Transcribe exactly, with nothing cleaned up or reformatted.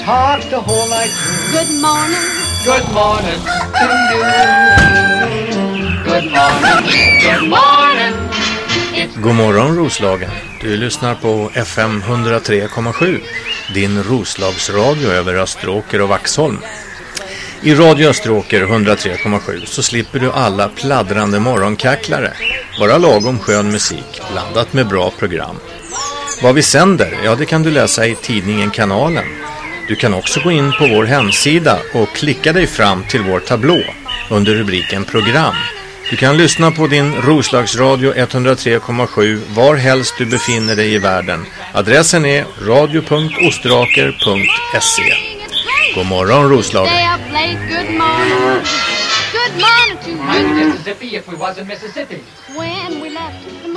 Talk the whole night through. Good morning. Good morning to you. Good morning. Good morning. God morgon Roslagen. Du lyssnar på F M hundra tre komma sju. Din Roslagsradio över Österåker och Vaxholm. I Radio Österåker hundra tre komma sju så slipper du alla pladdrande morgonkacklare. Bara lagom skön musik blandat med bra program. Vad vi sänder, ja det kan du läsa i tidningen Kanalen. Du kan också gå in på vår hemsida och klicka dig fram till vår tablå under rubriken program. Du kan lyssna på din Roslagsradio hundra tre komma sju var helst du befinner dig i världen. Adressen är radio punkt ostraker punkt se. God morgon Roslagen. Good morning. Good morning to you. Mississippi if we was in Mississippi. When we left the